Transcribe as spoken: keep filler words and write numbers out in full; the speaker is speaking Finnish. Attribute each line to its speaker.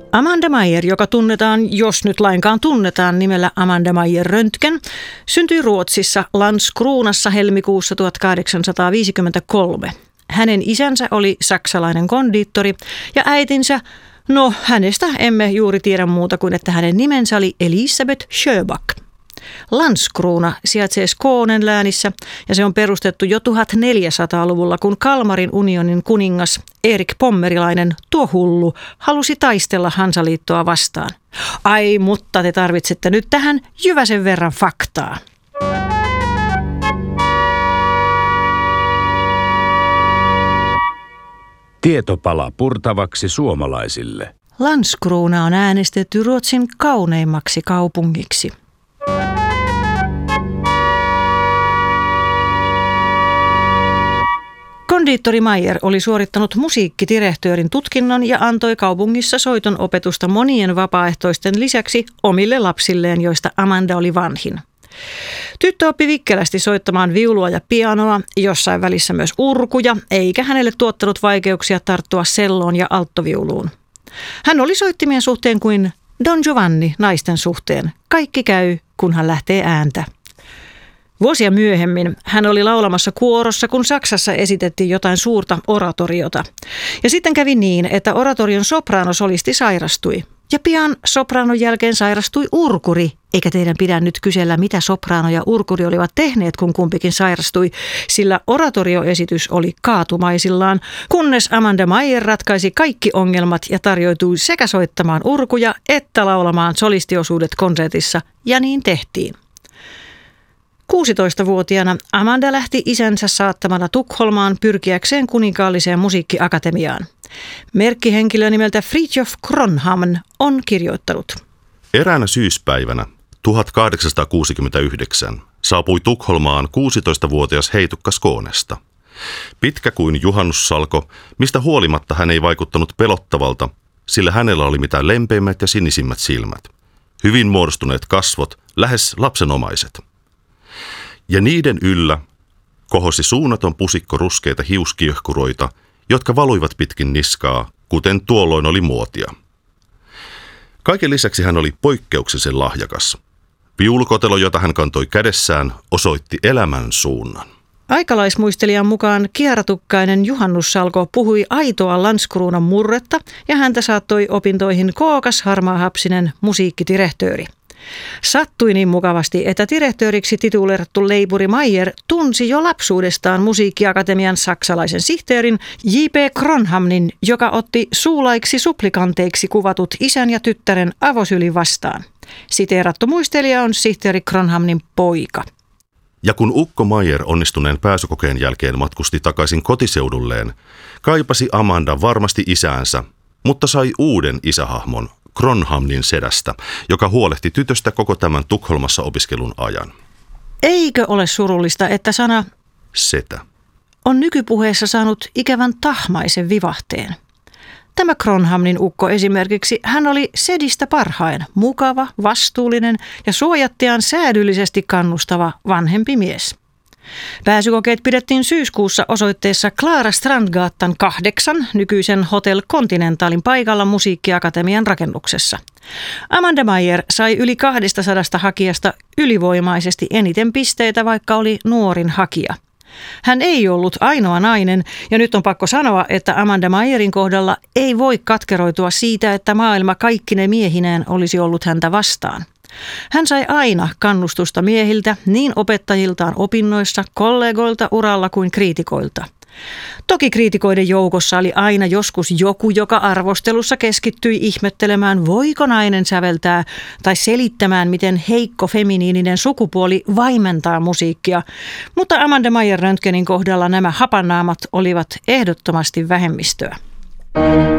Speaker 1: Amanda Maier, joka tunnetaan, jos nyt lainkaan tunnetaan nimellä Amanda Maier Röntgen, syntyi Ruotsissa Landskronassa helmikuussa tuhatkahdeksansataaviisikymmentäkolme. Hänen isänsä oli saksalainen kondiittori ja äitinsä, no hänestä emme juuri tiedä muuta kuin, että hänen nimensä oli Elisabeth Sjöback. Landskrona sijaitsee Skånen läänissä ja se on perustettu jo tuhatneljäsataaluvulla, kun Kalmarin unionin kuningas Erik Pommerilainen, tuo hullu, halusi taistella Hansaliittoa vastaan. Ai, mutta te tarvitsette nyt tähän jyväsen verran faktaa.
Speaker 2: Tietopala purtavaksi suomalaisille.
Speaker 1: Landskrona on äänestetty Ruotsin kauneimmaksi kaupungiksi. Kondiittori Maier oli suorittanut musiikkidirehtöörin tutkinnon ja antoi kaupungissa soiton opetusta monien vapaaehtoisten lisäksi omille lapsilleen, joista Amanda oli vanhin. Tyttö oppi vikkelästi soittamaan viulua ja pianoa, jossain välissä myös urkuja, eikä hänelle tuottanut vaikeuksia tarttua selloon ja alttoviuluun. Hän oli soittimien suhteen kuin Don Giovanni naisten suhteen. Kaikki käy, kunhan lähtee ääntä. Vuosia myöhemmin hän oli laulamassa kuorossa, kun Saksassa esitettiin jotain suurta oratoriota. Ja sitten kävi niin, että oratorion sopraanosolisti sairastui. Ja pian sopraanon jälkeen sairastui urkuri, eikä teidän pidä nyt kysellä, mitä sopraano ja urkuri olivat tehneet, kun kumpikin sairastui, sillä oratorioesitys oli kaatumaisillaan, kunnes Amanda Maier ratkaisi kaikki ongelmat ja tarjoutui sekä soittamaan urkuja että laulamaan solistiosuudet konsertissa, ja niin tehtiin. kuusitoistavuotiaana Amanda lähti isänsä saattamana Tukholmaan pyrkiäkseen kuninkaalliseen musiikkiakatemiaan. Merkkihenkilö nimeltä Fridtjof Kronhamn on kirjoittanut.
Speaker 3: Eräänä syyspäivänä tuhatkahdeksansataakuusikymmentäyhdeksän saapui Tukholmaan kuusitoistavuotias heitukka Skånesta. Pitkä kuin juhannussalko, mistä huolimatta hän ei vaikuttanut pelottavalta, sillä hänellä oli mitä lempeimmät ja sinisimmät silmät. Hyvin muodostuneet kasvot, lähes lapsenomaiset. Ja niiden yllä kohosi suunnaton pusikko ruskeita hiuskiehkuroita, jotka valuivat pitkin niskaa, kuten tuolloin oli muotia. Kaiken lisäksi hän oli poikkeuksellisen lahjakas. Viulukotelo, jota hän kantoi kädessään, osoitti elämän suunnan.
Speaker 1: Aikalaismuistelijan mukaan kieratukkainen juhannussalko puhui aitoa Landskronan murretta ja häntä saattoi opintoihin kookas harmaahapsinen musiikkidirehtööri. Sattui niin mukavasti, että direhtööriksi tituleerattu leipuri Maier tunsi jo lapsuudestaan musiikkiakatemian saksalaisen sihteerin J P Kronhamnin, joka otti suulaiksi suplikanteiksi kuvatut isän ja tyttären avosylin vastaan. Siteerattu muistelija on sihteeri Kronhamnin poika.
Speaker 3: Ja kun ukko Maier onnistuneen pääsykokeen jälkeen matkusti takaisin kotiseudulleen, kaipasi Amanda varmasti isäänsä, mutta sai uuden isähahmon, Kronhamnin sedästä, joka huolehti tytöstä koko tämän Tukholmassa opiskelun ajan.
Speaker 1: Eikö ole surullista, että sana
Speaker 3: setä
Speaker 1: on nykypuheessa saanut ikävän tahmaisen vivahteen? Tämä Kronhamnin ukko esimerkiksi, hän oli sedistä parhain, mukava, vastuullinen ja suojattiaan säädyllisesti kannustava vanhempi mies. Pääsykokeet pidettiin syyskuussa osoitteessa Klara Strandgatan kahdeksan nykyisen Hotel Continentalin paikalla musiikkiakatemian rakennuksessa. Amanda Maier sai yli kaksisataa hakijasta ylivoimaisesti eniten pisteitä, vaikka oli nuorin hakija. Hän ei ollut ainoa nainen ja nyt on pakko sanoa, että Amanda Maierin kohdalla ei voi katkeroitua siitä, että maailma kaikkine miehineen olisi ollut häntä vastaan. Hän sai aina kannustusta miehiltä, niin opettajiltaan opinnoissa, kollegoilta uralla kuin kriitikoilta. Toki kriitikoiden joukossa oli aina joskus joku, joka arvostelussa keskittyi ihmettelemään, voiko nainen säveltää tai selittämään, miten heikko feminiininen sukupuoli vaimentaa musiikkia. Mutta Amanda Maier Röntgenin kohdalla nämä hapannaamat olivat ehdottomasti vähemmistöä.